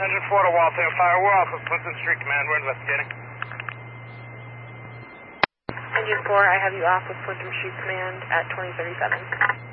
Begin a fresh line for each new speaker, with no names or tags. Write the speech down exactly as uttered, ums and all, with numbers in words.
Engine four to Waltham Fire. We're off of Clinton Street Command. We're investigating.
Engine four, I have you off with Clinton Street Command at twenty thirty-seven.